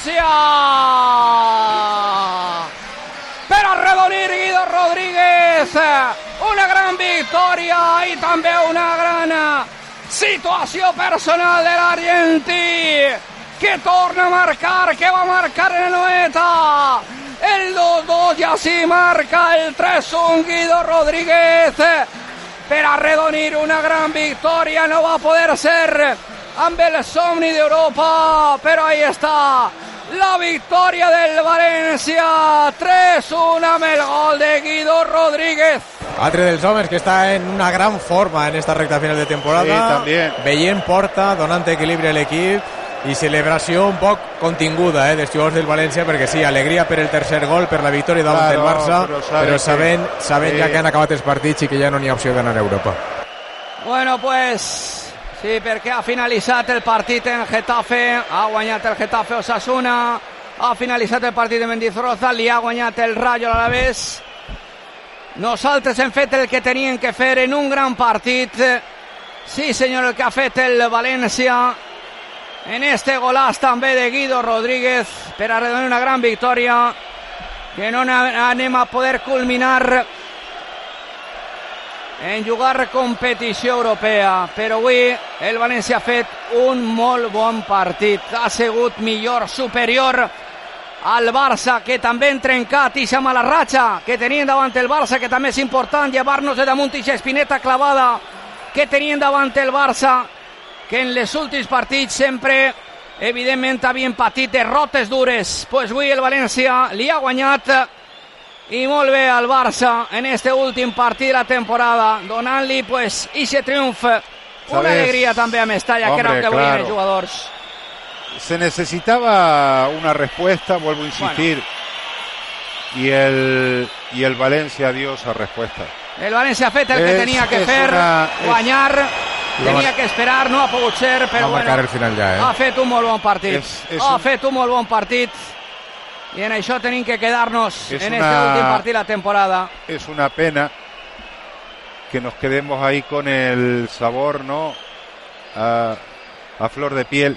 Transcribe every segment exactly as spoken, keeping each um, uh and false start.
Valencia. Per arredonir Guido Rodríguez, una gran victòria i també una gran situació personal de l'argentí, que torna a marcar, que va a marcar en el noventa, el dos dos, y así marca el tres uno Guido Rodríguez, per arredonir una gran victòria. No va a poder ser amb el somni d'Europa, però ahí està la victòria del València, tres uno amb el gol de Guido Rodríguez. Altre dels homes que està en una gran forma en esta recta final de temporada. Sí, també. Veient porta, donant equilibri a l'equip i celebració un poc continguda eh, dels jugadors del València, perquè sí, alegria per el tercer gol, per la victòria davant claro, del Barça, però, però sabent, que... sabent sí. ja que han acabat els partits i que ja no n'hi ha opció d'anar a Europa. Bueno, pues sí, perquè ha finalitzat el partit en Getafe, ha guanyat el Getafe Osasuna, ha finalitzat el partit de Mendizorroza, li ha guanyat el Rayo a l'Alavés. Nosaltres hem fet el que tenien que fer en un gran partit. Sí, senyor, el que ha fet el València en este golaç també de Guido Rodríguez per arredonir una gran victòria que no anem a poder culminar en jugar competició europea, però avui el València ha fet un molt bon partit, ha sigut millor, superior al Barça, que també han trencat i mala ratxa que tenien davant el Barça, que també és important llevar-nos de damunt i espineta clavada que tenien davant el Barça, que en les últims partits sempre evidentment havien patit derrotes dures. Pues avui el València li ha guanyat i molt bé al Barça en este últim partit de la temporada, donant-li pues ese triomf, una alegria també a Mestalla, Hombre, creo que claro. volien els jugadors. Se necesitaba una respuesta, vuelvo a insistir, bueno. y el y el Valencia dio esa respuesta. El València ha fet el que es, tenia que es fer, una, guanyar, es... tenia que esperar, no ha pogut ser, però va bueno, el final ja, eh? ha fet un molt bon partit, es, es ha un... fet un molt bon partit, i en això tenim que quedar-nos en una... este últim partit de la temporada. Es una pena que nos quedemos ahí con el sabor, ¿no? A, a flor de piel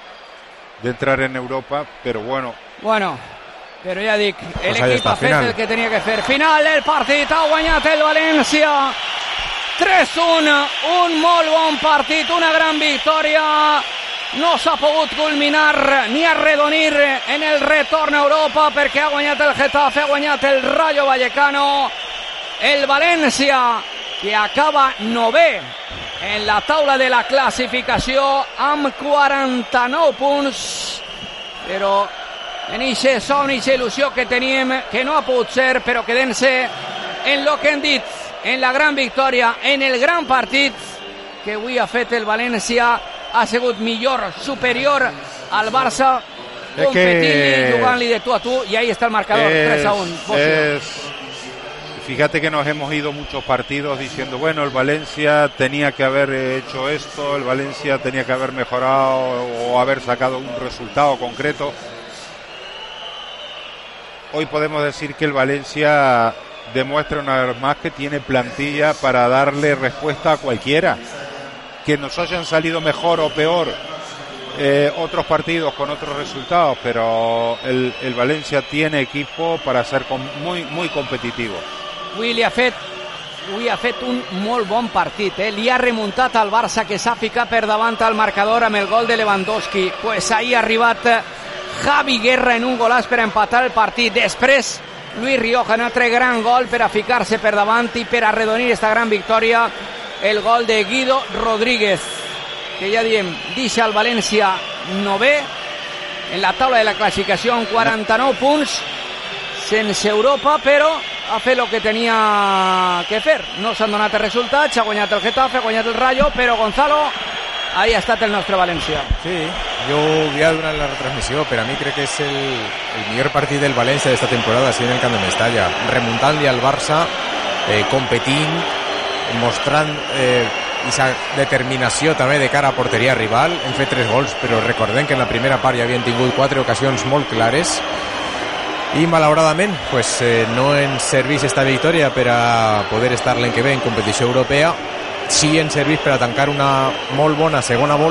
de entrar en Europa, però bueno. Bueno, però ja dic, el pues equip ha fet final. el que tenia que fer. Final del partit, ha guanyat el València tres uno, un molt bon partit, una gran victòria. No s'ha pogut culminar ni arredonir en el retorn a Europa, perquè ha guanyat el Getafe, ha guanyat el Rayo Vallecano. El València, que acaba novè en la taula de la classificació amb quaranta-nou punts, però en eixe somni, eixa il·lusió que teníem, que no ha pogut ser, però quedant-se en lo que hem dit, en la gran victòria, en el gran partit que avui ha fet el València. Ha sigut millor, superior al Barça, competint-li, jugant-li de tu a tu, y ahí está el marcador, es, tres a uno. Es, fíjate que nos hemos ido muchos partidos diciendo, bueno, el Valencia tenía que haber hecho esto, el Valencia tenía que haber mejorado o haber sacado un resultado concreto. Hoy podemos decir que el Valencia demuestra una vez más que tiene plantilla para darle respuesta a cualquiera. Que nos hayan salido mejor o peor eh, otros partidos con otros resultados, pero el, el Valencia tiene equipo para ser com, muy, muy competitivo. Avui li ha fet, avui ha fet un molt bon partit, eh? Li ha remuntat al Barça, que s'ha ficat per davant al marcador amb el gol de Lewandowski. Pues ahí ha arribat Javi Guerra en un golaç per empatar el partit. Després Luis Rioja, un altre gran gol per a ficar-se per davant i per arredonir esta gran victòria. El gol de Guido Rodríguez, que ja diem, deixa el València novè en la taula de la classificació amb quaranta-nou punts, sense Europa, però ha fet el que tenia que fer. No s'han donat els resultats, ha guanyat el Getafe, ha guanyat el Rayo, però Gonzalo, ahí ha estat el nostre València. Sí, jo havia donat la retransmissió, per a mi crec que és el, el millor partit del València d'esta temporada, així en el camp de Mestalla, remuntant-li al Barça, eh, competint, mostrant eh, aquesta determinació també de cara a porteria rival. Hem fet tres gols, però recordem que en la primera part ja havien tingut quatre ocasions molt clares i malauradament pues, eh, no ens serveix esta victòria per a poder estar l'any que ve en competició europea. Sí ens serveix per a tancar una molt bona segona volta